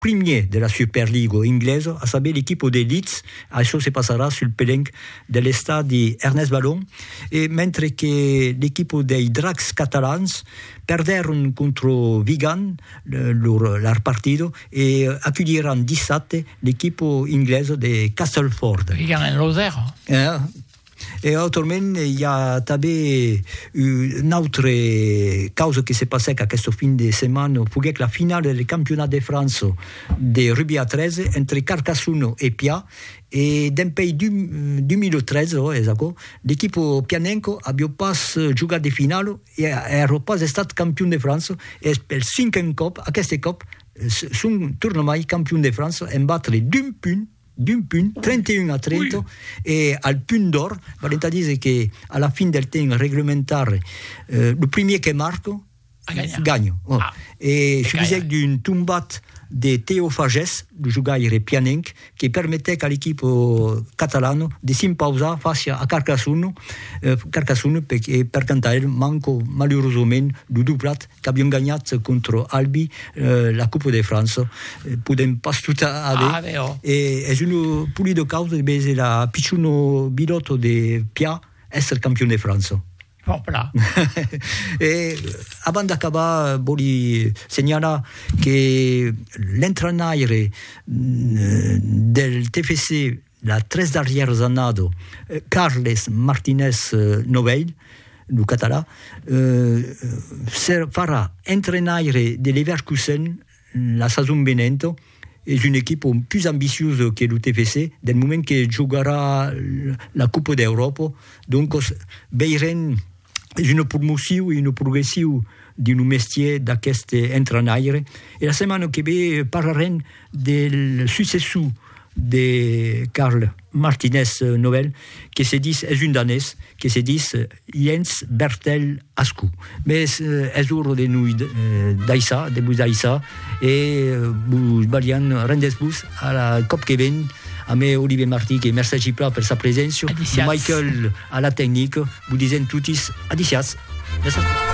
premier de la Superliga inglese, à savoir l'équipe de Leeds. Això se passera sur le pelenc de l'estadi Ernest Ballon, et mentre que l'équipe des Dracs catalans perderon contre Wigan leur partido et accueilliran dissabte l'équipe anglaise de Castleford. Wigan en Lozère. Et autrement, il y a també une autre cause qui s'est passée à ce fin de semaine, pour la finale du championnat de France de rugby à 13 entre Carcassonne et Pia. Et d'un pays 2013, l'équipe pianenco avait pas joué de finale et n'a pas été champion de France. Et pour le 5e cop, à cette cop, son tournoi champion de France en battre d'un punt, 31-30, oui. Et al punt d'or, c'est-à-dire qu'à la fin del temps réglementaire, le premier qui marque gagne. Oh. Et il suffisait d'une tombate de Théo Fages, le joueur pianenc, qui permettait à l'équipe catalane de s'imposer face à Carcassonne, per cantar manco malheureusement du duplat qu'avions gagné contre Albi la Coupe de France. Podem pas tout aller. Et c'est une poulie de cause de la picciuno bilotto de Pia essere campione de France. E avant d'acabar voglio segnalare che l'entrenatore del TFC la 3 darrieres années, Carles Martínez Novell, du català, farà entrenatore de Leverkusen la saison venente. C'est une équipe plus ambitieuse que le TFC, du moment que jouera la Coupe d'Europe. Donc, veurem une promotion et une progression d'un métier d'aquest entraîneur. Et la semaine que ve parlarem del successor de Carl Martínez Novell, qui se dit est un danès, qui se dit Jens Bertel Asku. Mais c'est heure de nous d'Aïssa, de vous d'Aïssa, et vous balian rendez-vous à la COP qui vient. A me Olivier Martí, qui merci pour sa présence. Michael à la technique, vous disons tous adiciats.